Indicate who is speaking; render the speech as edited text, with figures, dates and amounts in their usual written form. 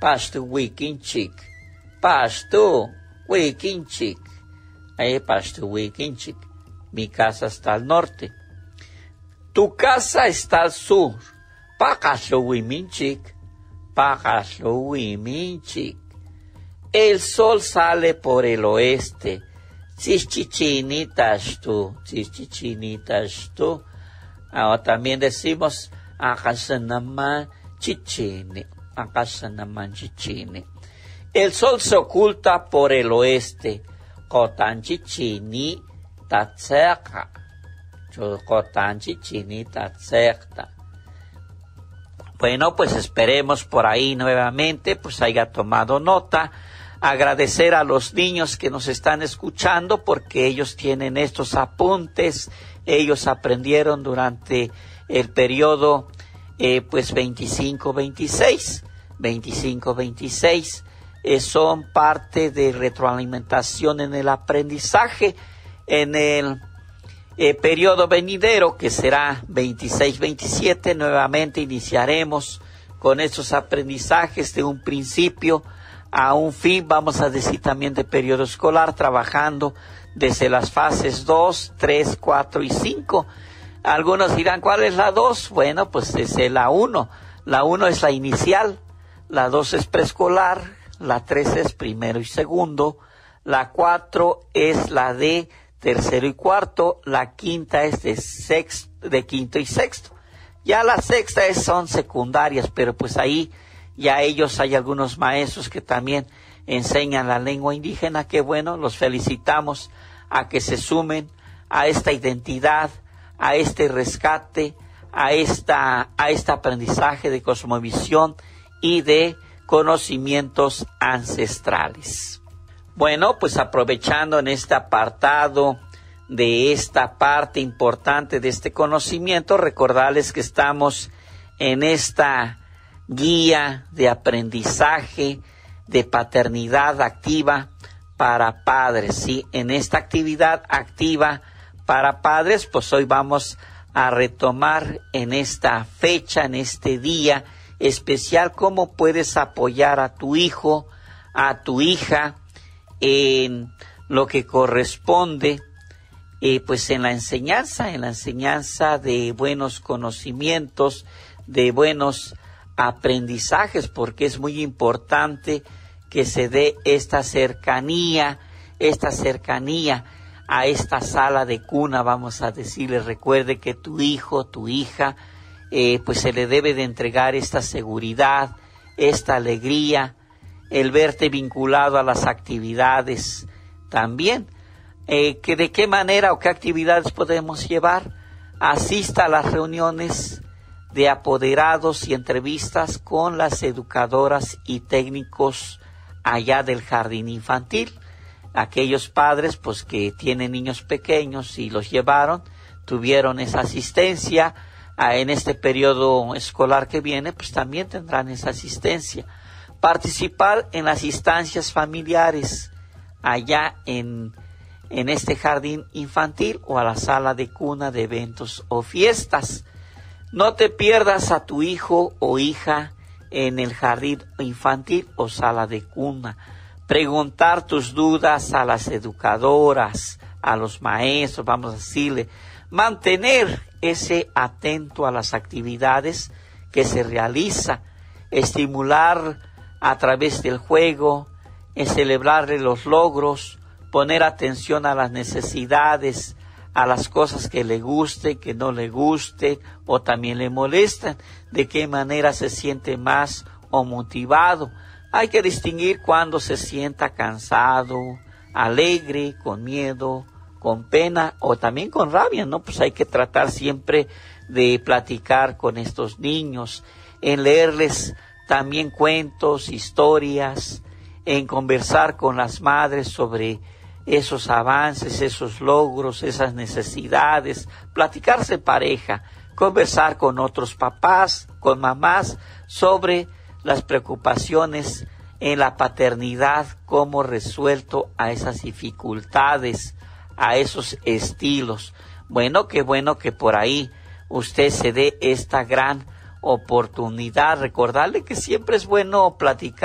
Speaker 1: Pastu Wikinchik. Pastu Wikinchik. Ahí Pastu Wikinchik. Mi casa está al norte. Tu casa está al sur. Pakaslo Wiminchik. Pakaslo Wiminchik. El sol sale por el oeste. Chichichinitas tú. Chichichinitas tú. Ahora también decimos Akasanaman Chichini. Akasanaman Chichini. El sol se oculta por el oeste. Kotan Chichini Tatzeka. Kotan Chichini Tatzeka. Bueno, pues esperemos por ahí nuevamente, pues haya tomado nota. Agradecer a los niños que nos están escuchando porque ellos tienen estos apuntes. Ellos aprendieron durante el periodo pues 25-26. 25-26 son parte de retroalimentación en el aprendizaje. En el periodo venidero, que será 26-27, nuevamente iniciaremos con estos aprendizajes de un principio a un fin, vamos a decir también de periodo escolar, trabajando desde las fases 2, 3, 4 y 5. Algunos dirán, ¿cuál es la 2? Bueno, pues es la 1. La 1 es la inicial, la 2 es preescolar, la 3 es primero y segundo, la 4 es la de tercero y cuarto, la quinta es de quinto y sexto. Ya la sexta son secundarias, pero pues ahí ya hay algunos maestros que también enseñan la lengua indígena, que bueno, los felicitamos a que se sumen a esta identidad, a este rescate, a este aprendizaje de cosmovisión y de conocimientos ancestrales. Bueno, pues aprovechando en este apartado de esta parte importante de este conocimiento, recordarles que estamos en esta guía de aprendizaje de paternidad activa para padres, ¿sí? En esta actividad activa para padres, pues hoy vamos a retomar en esta fecha, en este día especial, cómo puedes apoyar a tu hijo, a tu hija, en lo que corresponde, pues en la enseñanza de buenos conocimientos, de buenos aprendizajes, porque es muy importante que se dé esta cercanía a esta sala de cuna, vamos a decirle. Recuerde que tu hijo, tu hija, pues se le debe de entregar esta seguridad, esta alegría, el verte vinculado a las actividades también. Que de qué manera o qué actividades podemos llevar. Asista a las reuniones de apoderados y entrevistas con las educadoras y técnicos allá del jardín infantil. Aquellos padres pues que tienen niños pequeños y los llevaron, tuvieron esa asistencia. En este periodo escolar que viene, pues también tendrán esa asistencia. Participar en las instancias familiares allá en este jardín infantil o a la sala de cuna de eventos o fiestas. No te pierdas a tu hijo o hija en el jardín infantil o sala de cuna. Preguntar tus dudas a las educadoras, a los maestros, vamos a decirle. Mantener ese atento a las actividades que se realiza. Estimular a través del juego, celebrarle los logros, poner atención a las necesidades, a las cosas que le guste, que no le guste o también le molestan, de qué manera se siente más o motivado. Hay que distinguir cuando se sienta cansado, alegre, con miedo, con pena o también con rabia, ¿no? Pues hay que tratar siempre de platicar con estos niños, en leerles también cuentos, historias, en conversar con las madres sobre esos avances, esos logros, esas necesidades, platicarse en pareja, conversar con otros papás, con mamás, sobre las preocupaciones en la paternidad, cómo resuelto a esas dificultades, a esos estilos. Bueno que por ahí usted se dé esta gran oportunidad. Recordarle que siempre es bueno platicar